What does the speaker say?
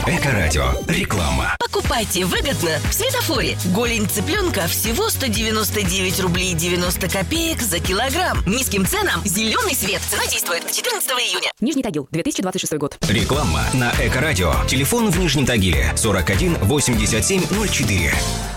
Эко-радио. Реклама. Покупайте выгодно в Светофоре. Голень цыпленка всего 199 рублей 90 копеек за килограмм. Низким ценам зеленый свет. Цена действует до 14 июня. Нижний Тагил, 2026 год. Реклама на Эко-радио. Телефон в Нижнем Тагиле 41 87 04.